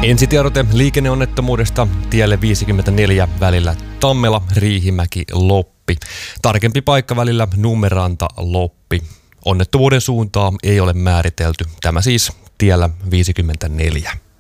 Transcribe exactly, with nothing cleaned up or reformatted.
Ensitiedote liikenneonnettomuudesta tielle viisikymmentäneljä välillä Tammela-Riihimäki-Loppi. Tarkempi paikka välillä Nummeranta-Loppi. Onnettomuuden suuntaa ei ole määritelty. Tämä siis tiellä viisikymmentäneljä.